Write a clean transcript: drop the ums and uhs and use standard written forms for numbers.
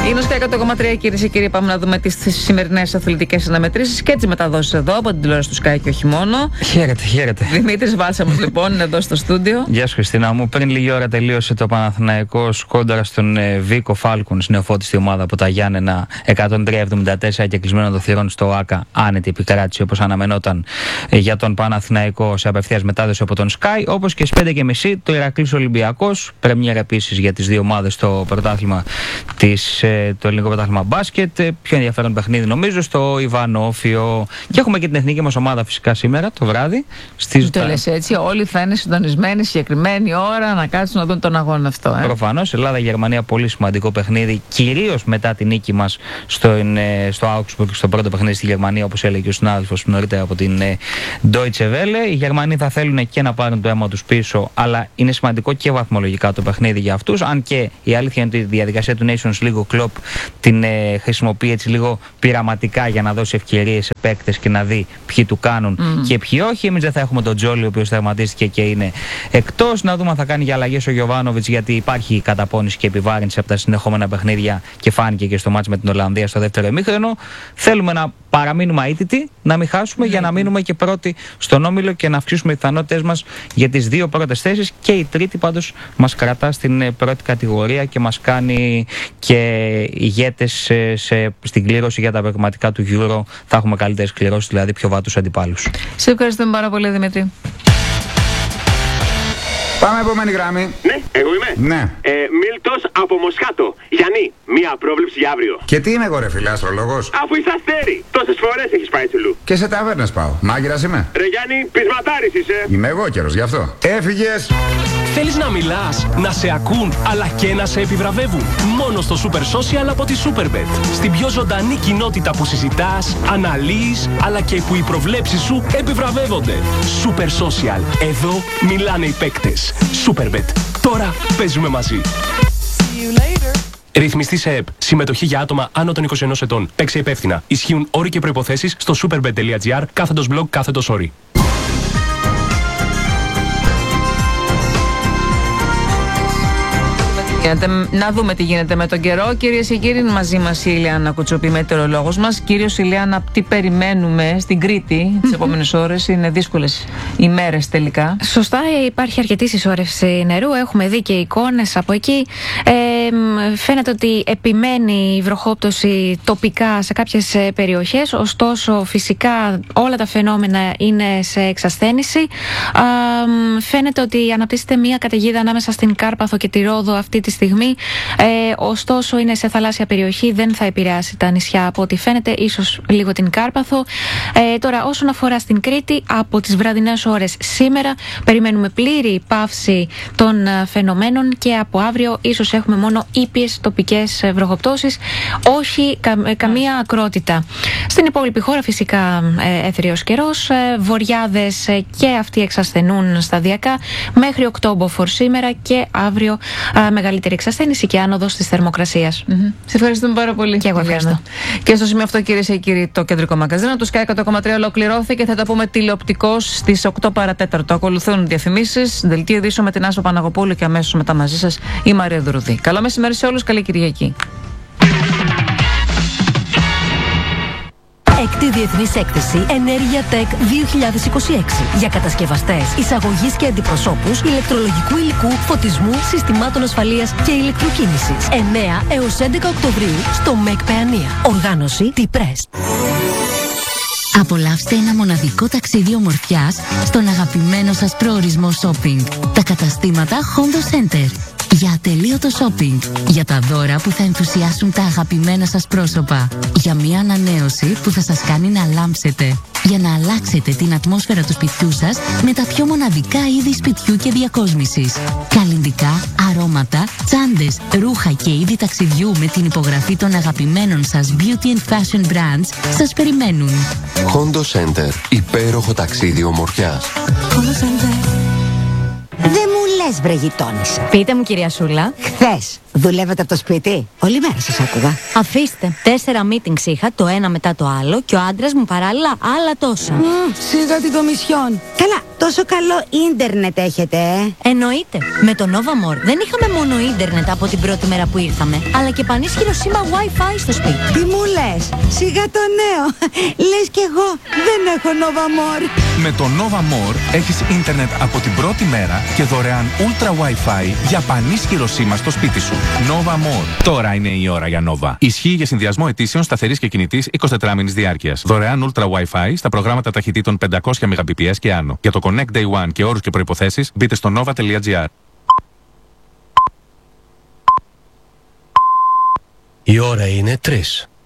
Είναι ο Sky 100,3, κυρίες και κύριοι. Πάμε να δούμε τις σημερινές αθλητικές αναμετρήσεις και τις μεταδόσεις εδώ από την τηλεόραση του Sky και όχι μόνο. Χαίρετε. Δημήτρης Βάλσαμος, λοιπόν, είναι εδώ στο στούντιο. Γεια σου, Χριστίνα μου. Πριν λίγη ώρα τελείωσε το Παναθηναϊκός κόντρα στον Βίκο Φάλκονς, νεοφώτιστη ομάδα από τα Γιάννενα, 103-74 και κλεισμένο των θυρών στο ΆΚΑ. Άνετη επικράτηση όπως αναμενόταν για τον Παναθηναϊκό σε απευθείας μετάδοση από τον Sky. Όπως και στις 5.30 το Ηρακλής Ολυμπιακός. Πρεμιέρα επίσης για τις δύο ομάδες στο πρωτάθλημα το ελληνικό πρωτάθλημα μπάσκετ. Πιο ενδιαφέρον παιχνίδι νομίζω στο Ιβανόφιο. Και έχουμε και την εθνική μας ομάδα φυσικά σήμερα το βράδυ. Το λες έτσι, όλοι θα είναι συντονισμένοι συγκεκριμένη ώρα να κάτσουν να δουν τον αγώνα αυτό. Προφανώς, Ελλάδα-Γερμανία, πολύ σημαντικό παιχνίδι. Κυρίως μετά την νίκη μας στο Augsburg, στο πρώτο παιχνίδι στη Γερμανία, όπως έλεγε και ο συνάδελφος νωρίτερα από την Deutsche Welle. Οι Γερμανοί θα θέλουν και να πάρουν το αίμα τους πίσω, αλλά είναι σημαντικό και βαθμολογικά το παιχνίδι για αυτούς. Αν και η αλήθεια είναι ότι η διαδικασία του Nations League, ο Κλοπ την χρησιμοποιεί έτσι λίγο πειραματικά για να δώσει ευκαιρίες σε παίκτες και να δει ποιοι του κάνουν και ποιοι όχι. Εμείς δεν θα έχουμε τον Τζόλι, ο οποίος τερματίστηκε και είναι εκτός. Να δούμε αν θα κάνει για αλλαγές ο Γιοβάνοβιτς, γιατί υπάρχει καταπώνηση και επιβάρυνση από τα συνεχόμενα παιχνίδια και φάνηκε και στο μάτς με την Ολλανδία στο δεύτερο ημίχρονο. Θέλουμε να παραμείνουμε αίτητοι, να μην χάσουμε για να μείνουμε και πρώτοι στον όμιλο και να αυξήσουμε τις πιθανότητες μας για τις δύο πρώτες θέσεις. Και η τρίτη πάντως μας κρατά στην πρώτη κατηγορία και μας κάνει και ηγέτες στην κλήρωση για τα πραγματικά του Euro. Θα έχουμε καλύτερες κληρώσεις, δηλαδή πιο βάτους αντιπάλους. Σε ευχαριστούμε πάρα πολύ, Δημήτρη. Πάμε επόμενη γραμμή. Ναι, εγώ είμαι. Ναι. Μίλτος από Μοσχάτο. Γιάννη, μία πρόβλεψη για αύριο. Και τι είμαι εγώ, ρε φίλε, αστρολόγος? Αφού είσαι αστέρι, τόσες φορές έχεις πάει τσουλού. Και σε ταβέρνες πάω. Μάγειρας είμαι. Ρε Γιάννη, πεισματάρης είσαι. Είμαι εγώ καιρός γι' αυτό. Έφυγες. Θέλεις να μιλάς, να σε ακούν, αλλά και να σε επιβραβεύουν? Μόνο στο Super Social από τη Superbet. Στην πιο ζωντανή κοινότητα που συζητάς, αναλύεις, αλλά και που οι προβλέψεις σου επιβραβεύονται. Super Social. Εδώ μιλάνε οι παίκτες. Superbet. Τώρα παίζουμε μαζί. Ρυθμιστή σε ΕΠ. Συμμετοχή για άτομα άνω των 21 ετών. Παίξε υπεύθυνα. Ισχύουν όροι και προϋποθέσεις στο superbet.gr/blog/όροι. Να δούμε τι γίνεται με τον καιρό. Κυρίες και κύριοι, μαζί μας η Ηλιάνα Κουτσοπή, μετεωρολόγος μας. Κυρίως, Ηλιάνα, τι περιμένουμε στην Κρήτη τις επόμενες ώρες? Είναι δύσκολες ημέρες τελικά. Σωστά, υπάρχει αρκετή συσσόρευση νερού. Έχουμε δει και εικόνες από εκεί. Φαίνεται ότι επιμένει η βροχόπτωση τοπικά σε κάποιες περιοχές. Ωστόσο, φυσικά όλα τα φαινόμενα είναι σε εξασθένηση. Φαίνεται ότι αναπτύσσεται μια καταιγίδα ανάμεσα στην Κάρπαθο και τη Ρόδο αυτή τη στιγμή. Ωστόσο, είναι σε θαλάσσια περιοχή, δεν θα επηρεάσει τα νησιά από ό,τι φαίνεται, ίσως λίγο την Κάρπαθο. Τώρα, όσον αφορά στην Κρήτη, από τις βραδινές ώρες σήμερα περιμένουμε πλήρη πάυση των φαινομένων και από αύριο ίσως έχουμε μόνο ήπιες τοπικές βροχοπτώσεις, όχι καμία ακρότητα. Στην υπόλοιπη χώρα φυσικά έθριος καιρός, βοριάδες και αυτοί εξασθενούν σταδιακά μέχρι 8 μποφόρ σήμερα και αύριο μεγαλύτερη εξασθένηση και άνοδος της θερμοκρασίας. Σε ευχαριστούμε πάρα πολύ. Και εγώ ευχαριστώ. Και στο σημείο αυτό, κυρίες και κύριοι, το κεντρικό μαγκαζίνο του Sky 100,3 ολοκληρώθηκε. Θα τα πούμε τηλεοπτικώς στις 8 παρατέταρτο. Ακολουθούν διαφημίσεις, δελτίο ειδήσεων με την Άσο Παναγοπούλου και αμέσως μετά μαζί σας η Μαρία Δουρουδή. Καλό μεσημέρι σε όλους, καλή Κυριακή. Έκτη Διεθνής Έκθεση Ενέργεια Tech 2026 για κατασκευαστές, εισαγωγής και αντιπροσώπους ηλεκτρολογικού υλικού, φωτισμού, συστημάτων ασφαλείας και ηλεκτροκίνησης. 9 έως 11 Οκτωβρίου στο ΜΕΚ Παιανία. Οργάνωση T-Press. Απολαύστε ένα μοναδικό ταξίδι ομορφιάς στον αγαπημένο σας προορισμό shopping. Τα καταστήματα Hondo Center. Για ατελείωτο shopping. Για τα δώρα που θα ενθουσιάσουν τα αγαπημένα σας πρόσωπα. Για μια ανανέωση που θα σας κάνει να λάμψετε. Για να αλλάξετε την ατμόσφαιρα του σπιτιού σας με τα πιο μοναδικά είδη σπιτιού και διακόσμησης. Καλλυντικά, αρώματα, τσάντες, ρούχα και είδη ταξιδιού με την υπογραφή των αγαπημένων σας beauty and fashion brands σας περιμένουν. Hondo Center. Υπέροχο ταξίδι ομορφιάς. Hondo Center. Δεν μου λες, βρε γειτόνισσα. Πείτε μου, κυρία Σούλα. Χθες δουλεύετε από το σπίτι? Όλη μέρα σας άκουγα. Αφήστε. 4 meetings είχα, το ένα μετά το άλλο, και ο άντρας μου παράλληλα άλλα τόσα. Σιγά την κομισιόν. Καλά, τόσο καλό ίντερνετ έχετε, Εννοείται. Με το Nova More δεν είχαμε μόνο ίντερνετ από την πρώτη μέρα που ήρθαμε, αλλά και πανίσχυρο σήμα Wi-Fi στο σπίτι. Τι μου λες? Σιγά το νέο. Λες κι εγώ δεν έχω Nova More. Με το Nova More έχεις ίντερνετ από την πρώτη μέρα και δωρεάν Ultra Wi-Fi για πανίσχυρο σήμα στο σπίτι σου. Nova More. Τώρα είναι η ώρα για Nova. Ισχύει για συνδυασμό αιτήσεων σταθερής και κινητής 24 μήνης διάρκειας. Δωρεάν Ultra Wi-Fi στα προγράμματα ταχυτήτων 500 Mbps και άνω. Για το Connect Day One και όρους και προϋποθέσεις μπείτε στο nova.gr. Η ώρα είναι 3.